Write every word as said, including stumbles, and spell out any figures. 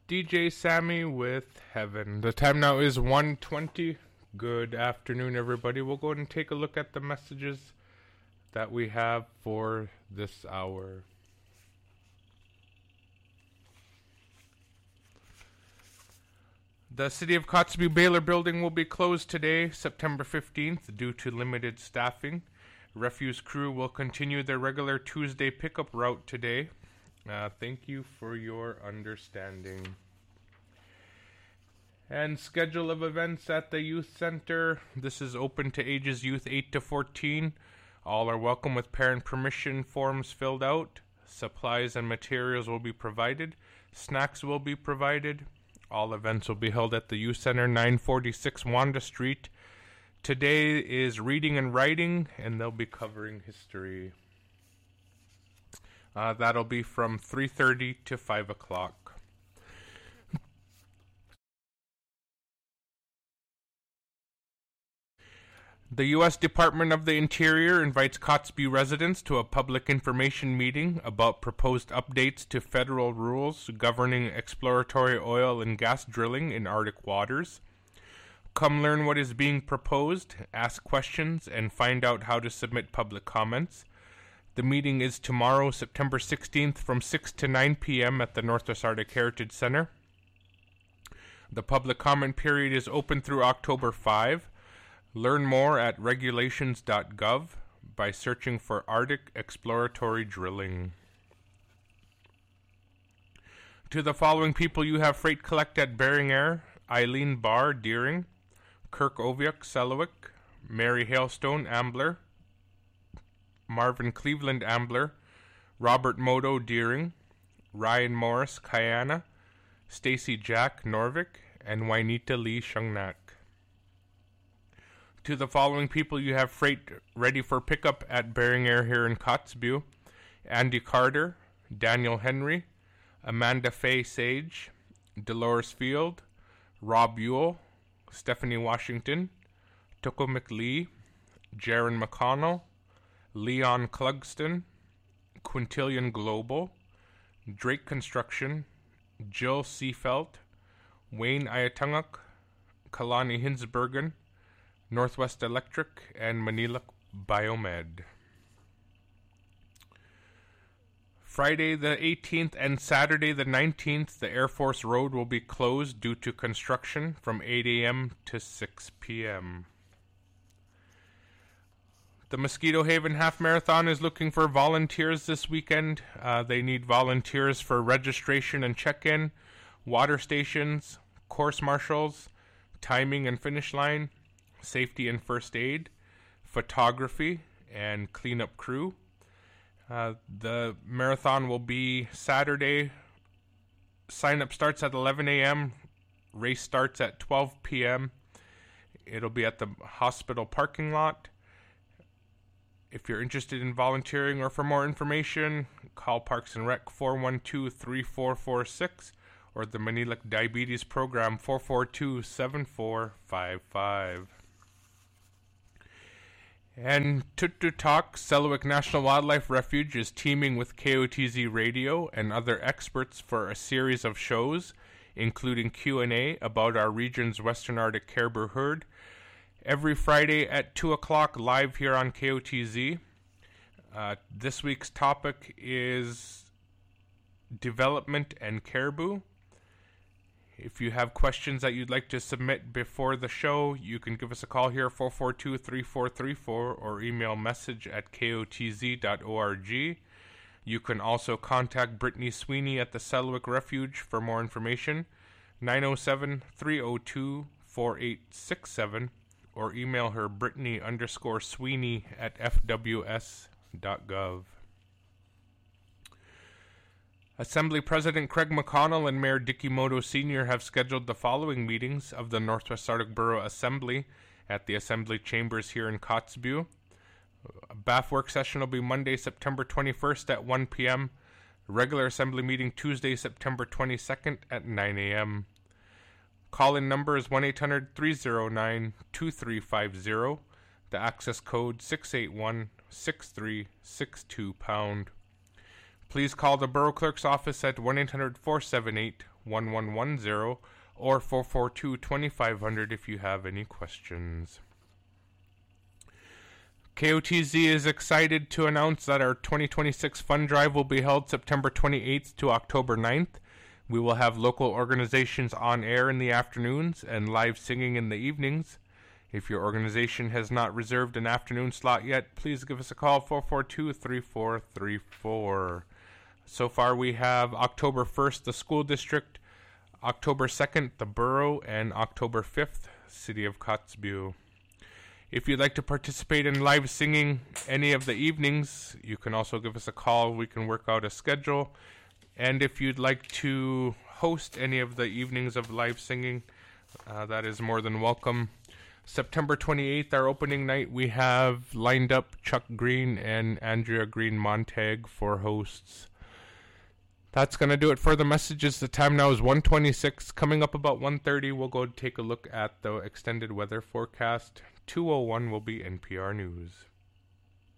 D J Sammy with Heaven. The time now is one twenty. Good afternoon, everybody. We'll go ahead and take a look at the messages that we have for this hour. The City of Kotzebue Baylor building will be closed today, September fifteenth, due to limited staffing. Refuse crew will continue their regular Tuesday pickup route today. Uh, thank you for your understanding. And schedule of events at the Youth Center. This is open to ages youth eight to fourteen. All are welcome with parent permission forms filled out. Supplies and materials will be provided. Snacks will be provided. All events will be held at the Youth Center, nine forty-six Wanda Street. Today is reading and writing, and they'll be covering history. Uh, that'll be from three thirty to five o'clock. The U S Department of the Interior invites Kotzebue residents to a public information meeting about proposed updates to federal rules governing exploratory oil and gas drilling in Arctic waters. Come learn what is being proposed, ask questions, and find out how to submit public comments. The meeting is tomorrow, September sixteenth, from six to nine p.m. at the Northwest Arctic Heritage Center. The public comment period is open through October fifth. Learn more at regulations dot gov by searching for Arctic exploratory drilling. To the following people you have freight collect at Bering Air: Eileen Barr, Deering; Kirk Oviuk, Selawik; Mary Hailstone, Ambler; Marvin Cleveland, Ambler; Robert Moto, Deering; Ryan Morris, Kayana; Stacy Jack, Norvik; and Wainita Lee, Shungnak. To the following people you have freight ready for pickup at Bering Air here in Kotzebue: Andy Carter, Daniel Henry, Amanda Faye Sage, Dolores Field, Rob Ewell, Stephanie Washington, Tuko McLee, Jaron McConnell, Leon Clugston, Quintillion Global, Drake Construction, Jill Seafelt, Wayne Ayatunguk, Kalani Hinsbergen, Northwest Electric, and Manila Biomed. Friday the eighteenth and Saturday the nineteenth, the Air Force Road will be closed due to construction from eight a.m. to six p.m. The Mosquito Haven Half Marathon is looking for volunteers this weekend. Uh, they need volunteers for registration and check-in, water stations, course marshals, timing and finish line, safety and first aid, photography, and cleanup crew. Uh, the marathon will be Saturday. Sign-up starts at eleven a.m. Race starts at twelve p.m. It'll be at the hospital parking lot. If you're interested in volunteering or for more information, call Parks and Rec four one two, three four four six or the Manila Diabetes Program four four two, seven four five five. And Tututak, Selawik National Wildlife Refuge is teaming with K O T Z Radio and other experts for a series of shows, including Q and A about our region's Western Arctic caribou herd, every Friday at two o'clock live here on K O T Z. Uh, this week's topic is development and caribou. If you have questions that you'd like to submit before the show, you can give us a call here, four four two, three four three four, or email message at k o t z dot org. You can also contact Brittany Sweeney at the Selawik Refuge for more information, nine oh seven, three oh two, four eight six seven, or email her Brittany underscore Sweeney at f w s dot gov. Assembly President Craig McConnell and Mayor Dicky Moto Senior have scheduled the following meetings of the Northwest Arctic Borough Assembly at the Assembly Chambers here in Kotzebue. A B A F work session will be Monday, September twenty-first at one p.m. Regular Assembly meeting Tuesday, September twenty-second at nine a.m. Call-in number is one eight hundred, three oh nine, two three five zero. The access code six eight one, six three six two pound. Please call the Borough Clerk's office at one eight hundred four seven eight one one one zero or four four two two five zero zero if you have any questions. K O T Z is excited to announce that our twenty twenty-six fund drive will be held September twenty-eighth to October ninth. We will have local organizations on air in the afternoons and live singing in the evenings. If your organization has not reserved an afternoon slot yet, please give us a call, four four two, three four three four. So far we have October first, the school district, October second, the borough, and October fifth, City of Kotzebue. If you'd like to participate in live singing any of the evenings, you can also give us a call. We can work out a schedule. And if you'd like to host any of the evenings of live singing, uh, that is more than welcome. September twenty-eighth, our opening night, we have lined up Chuck Green and Andrea Green Montag for hosts. That's going to do it for the messages. The time now is one twenty-six. Coming up about one thirty, we'll go take a look at the extended weather forecast. two oh one will be N P R News.